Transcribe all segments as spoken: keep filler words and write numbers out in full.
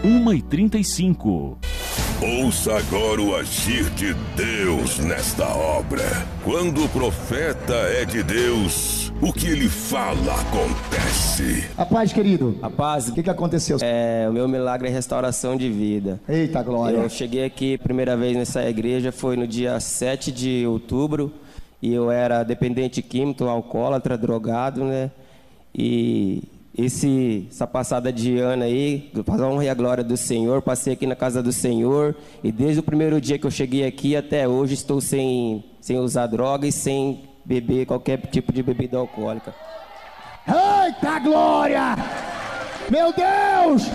uma e trinta e cinco. Ouça agora o agir de Deus nesta obra. Quando o profeta é de Deus, o que ele fala acontece. A paz, querido. A paz. O que, que aconteceu? É, o meu milagre é restauração de vida. Eita, glória. Eu cheguei aqui, primeira vez nessa igreja, foi no dia sete de outubro. E eu era dependente químico, alcoólatra, drogado, né? E esse, essa passada de ano aí, para a honra e a glória do Senhor, passei aqui na casa do Senhor. E desde o primeiro dia que eu cheguei aqui até hoje, estou sem, sem usar droga e sem beber qualquer tipo de bebida alcoólica. Eita, glória! Meu Deus!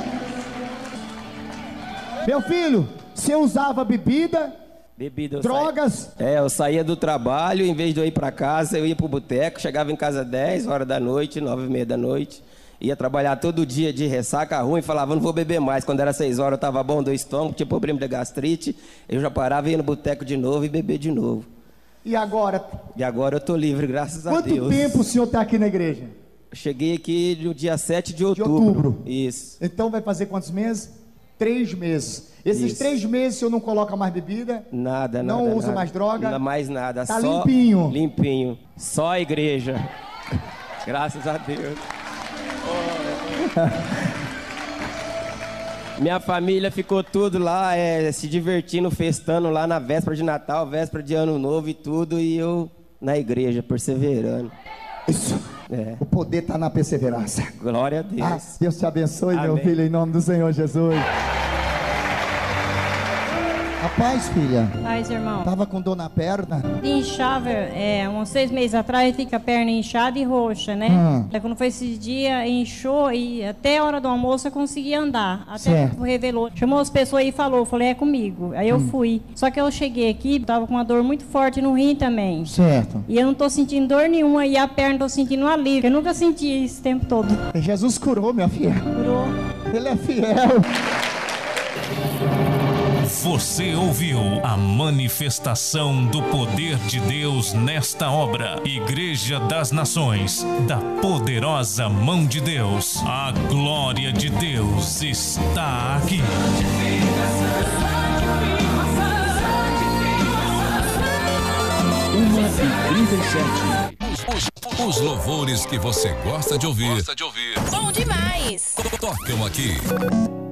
Meu filho, você usava bebida, bebida eu drogas? Sa... É, eu saía do trabalho, em vez de eu ir para casa, eu ia pro boteco, chegava em casa dez horas da noite, nove e meia da noite. Ia trabalhar todo dia de ressaca ruim, falava, não vou beber mais. Quando era seis horas eu estava bom do estômago, tinha problema de gastrite. Eu já parava, ia no boteco de novo e beber de novo. E agora? E agora eu tô livre, graças a Deus. Quanto tempo o senhor está aqui na igreja? Eu cheguei aqui no dia sete de outubro. De outubro. Isso. Então vai fazer quantos meses? Três meses. Esses Isso. três meses o senhor não coloca mais bebida? Nada, nada. Não usa nada. mais droga? Não, mais nada. Tá só limpinho. Limpinho. Só a igreja. Graças a Deus. Minha família ficou tudo lá, é, se divertindo, festando lá na véspera de Natal, véspera de Ano Novo e tudo, e eu na igreja, perseverando. Isso. É. O poder está na perseverança. Glória a Deus. Ah, Deus te abençoe, Amém. meu filho, em nome do Senhor Jesus. Rapaz, filha. Paz, irmão. Tava com dor na perna? Inchava, é, uns seis meses atrás, fica a perna inchada e roxa, né? Hum. Aí quando foi esses dias, inchou e até a hora do almoço eu conseguia andar. Até Certo. que revelou. Chamou as pessoas e falou, falei, é comigo. Aí eu Hum. fui. Só que eu cheguei aqui, tava com uma dor muito forte no rim também. Certo. E eu não tô sentindo dor nenhuma e a perna tô sentindo um alívio. Eu nunca senti isso o tempo todo. Jesus curou, minha filha. Curou. Ele é fiel. Você ouviu a manifestação do poder de Deus nesta obra. Igreja das Nações, da poderosa mão de Deus. A glória de Deus está aqui. uma e trinta e sete. Os, os louvores que você gosta de ouvir. Gosta de ouvir. Bom demais. Tocam aqui.